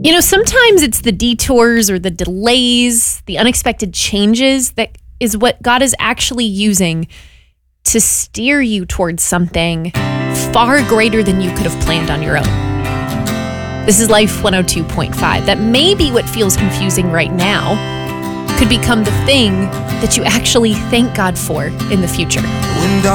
Sometimes it's the detours or the delays, the unexpected changes that is what God is actually using to steer you towards something far greater than you could have planned on your own. This is Life 102.5. That maybe what feels confusing right now could become the thing that you actually thank God for in the future.